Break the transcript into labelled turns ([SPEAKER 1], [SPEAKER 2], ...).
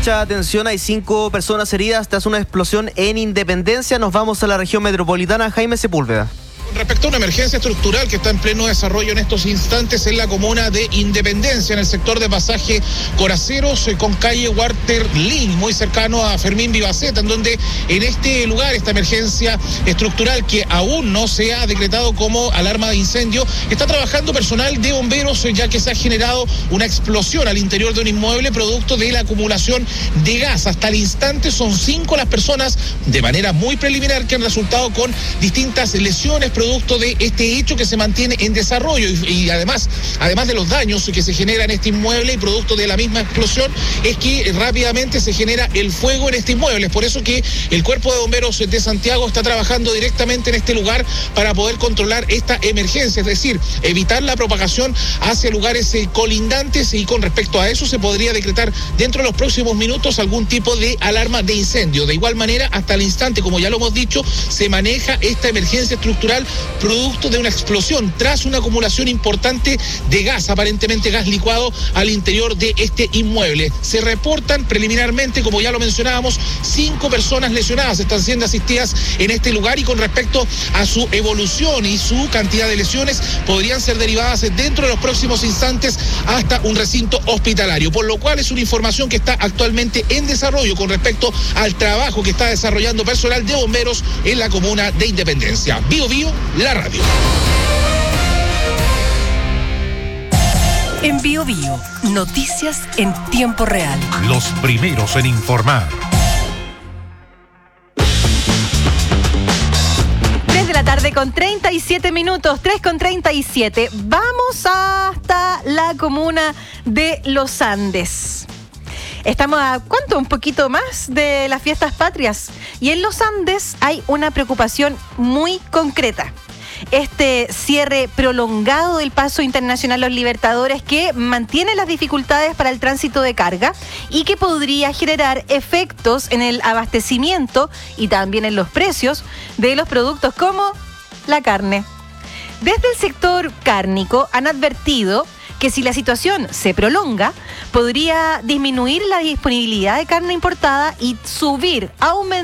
[SPEAKER 1] mucha atención, hay 5 personas heridas tras una explosión en Independencia. Nos vamos a la región metropolitana. Jaime Sepúlveda.
[SPEAKER 2] Respecto a una emergencia estructural que está en pleno desarrollo en estos instantes en la comuna de Independencia, en el sector de pasaje Coraceros, con calle Waterlin, muy cercano a Fermín Vivaceta, en donde en este lugar, esta emergencia estructural que aún no se ha decretado como alarma de incendio, está trabajando personal de bomberos, ya que se ha generado una explosión al interior de un inmueble producto de la acumulación de gas. Hasta el instante son 5 las personas, de manera muy preliminar, que han resultado con distintas lesiones producto de este hecho que se mantiene en desarrollo y además de los daños que se generan en este inmueble y producto de la misma explosión, es que rápidamente se genera el fuego en este inmueble. Es por eso que el Cuerpo de Bomberos de Santiago está trabajando directamente en este lugar para poder controlar esta emergencia, es decir, evitar la propagación hacia lugares colindantes, y con respecto a eso se podría decretar dentro de los próximos minutos algún tipo de alarma de incendio. De igual manera, hasta el instante, como ya lo hemos dicho, se maneja esta emergencia estructural producto de una explosión tras una acumulación importante de gas, aparentemente gas licuado, al interior de este inmueble. Se reportan preliminarmente, como ya lo mencionábamos, 5 personas lesionadas están siendo asistidas en este lugar, y con respecto a su evolución y su cantidad de lesiones podrían ser derivadas dentro de los próximos instantes hasta un recinto hospitalario, por lo cual es una información que está actualmente en desarrollo con respecto al trabajo que está desarrollando personal de bomberos en la comuna de Independencia. Bio Bio, la radio.
[SPEAKER 3] En Bio Bio, noticias en tiempo real.
[SPEAKER 4] Los primeros en informar.
[SPEAKER 3] 3 de la tarde con 37 minutos, 3:37. Vamos hasta la comuna de Los Andes. Estamos a ¿cuánto? Un poquito más de las fiestas patrias. Y en Los Andes hay una preocupación muy concreta. Este cierre prolongado del paso internacional Los Libertadores, que mantiene las dificultades para el tránsito de carga y que podría generar efectos en el abastecimiento y también en los precios de los productos como la carne. Desde el sector cárnico han advertido que si la situación se prolonga, podría disminuir la disponibilidad de carne importada y aumentar